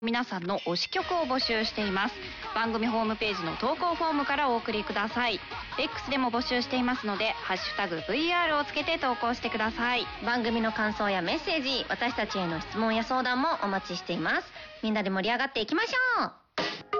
皆さんの推し曲を募集しています。番組ホームページの投稿フォームからお送りください。X でも募集していますので、ハッシュタグ VR をつけて投稿してください。 番組の感想やメッセージ、私たちへの質問や相談もお待ちしています。みんなで盛り上がっていきましょう。